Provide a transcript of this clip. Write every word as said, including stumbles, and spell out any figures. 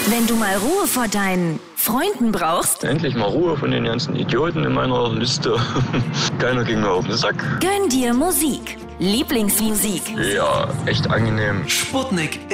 Wenn du mal Ruhe vor deinen Freunden brauchst, Endlich mal Ruhe von den ganzen Idioten in meiner Liste. Keiner ging mir auf den Sack. gönn dir Musik. Lieblingsmusik. Ja, echt angenehm. Sputnik